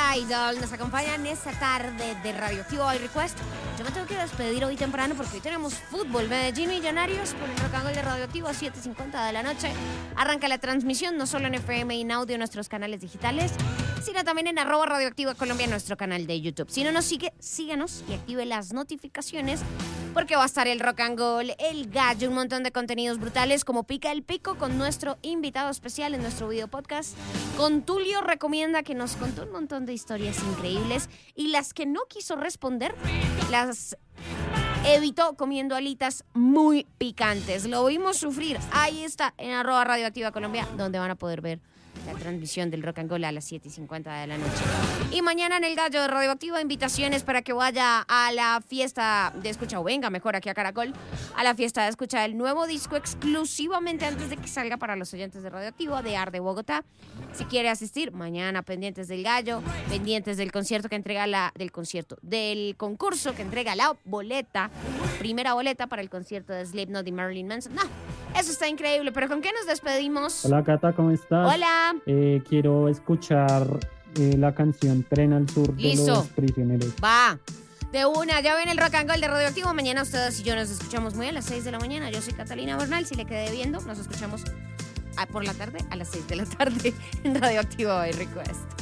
Idol nos acompañan esta tarde de Radioactivo Hoy Request. Yo me tengo que despedir hoy temprano porque hoy tenemos fútbol. Medellín Millonarios por el Rock and Roll de Radioactivo a 7:50 de la noche. Arranca la transmisión no solo en FM y en audio en nuestros canales digitales, sino también en @Radioactivo Colombia, nuestro canal de YouTube. Si no nos sigue, síganos y active las notificaciones porque va a estar el Rock and Roll, el Gallo, un montón de contenidos brutales como Pica el Pico con nuestro invitado especial en nuestro video podcast. Con Tulio recomienda que nos contó un montón de historias increíbles y las que no quiso responder las evitó comiendo alitas muy picantes. Lo vimos sufrir. Ahí está en @Radioactiva Colombia, donde van a poder ver la transmisión del Rock and Roll a las 7:50 de la noche. Y mañana en el Gallo de Radioactiva, invitaciones para que vaya a la fiesta de escucha, o venga mejor aquí a Caracol, a la fiesta de escucha del nuevo disco exclusivamente antes de que salga para los oyentes de Radioactivo de Ar de Bogotá. Si quiere asistir, mañana pendientes del Gallo, pendientes del concierto que entrega del concurso que entrega la boleta, primera boleta para el concierto de Slipknot y Marilyn Manson. No, eso está increíble, pero ¿con qué nos despedimos? Hola Cata, ¿cómo estás? Hola. Quiero escuchar la canción Tren al Sur de Listo. Los Prisioneros. Va, de una, ya ven el Rock and Roll de Radioactivo. Mañana ustedes y yo nos escuchamos muy a las 6 de la mañana. Yo soy Catalina Bernal, si le quedé viendo, nos escuchamos por la tarde a las 6 de la tarde en Radioactivo Hoy Request.